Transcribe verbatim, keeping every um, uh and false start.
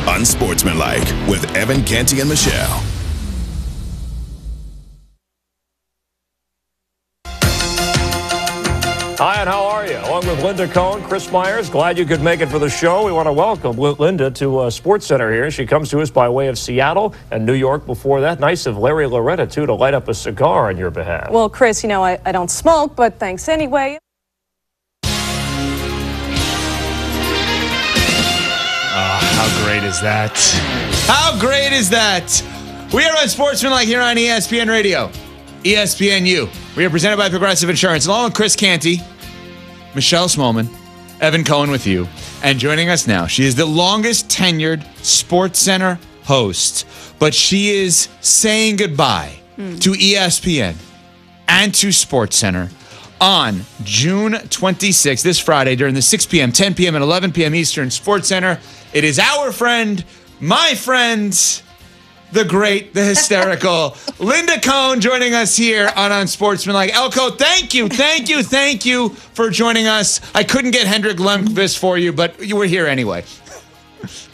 Unsportsmanlike with Evan Canty and Michelle. Hi, and how are you? Along with Linda Cohn, Chris Myers, glad you could make it for the show. We want to welcome Linda to uh, Sports Center here. She comes to us by way of Seattle and New York before that. Nice of Larry Loretta, too, to light up a cigar on your behalf. Well, Chris, you know, I, I don't smoke, but thanks anyway. Oh, how great is that? How great is that? We are on Sportsmanlike here on E S P N Radio, E S P N U. We are presented by Progressive Insurance, along with Chris Canty, Michelle Smallman, Evan Cohen with you. And joining us now, she is the longest tenured Sports Center host, but she is saying goodbye mm. to E S P N and to Sports Center on June twenty-sixth, this Friday, during the six p.m., ten p.m., and eleven p.m. Eastern Sports Center. It is our friend, my friend, the great, the hysterical Linda Cohn joining us here on Unsportsmanlike. Elko, thank you, thank you, thank you for joining us. I couldn't get Hendrik Lundqvist for you, but you were here anyway.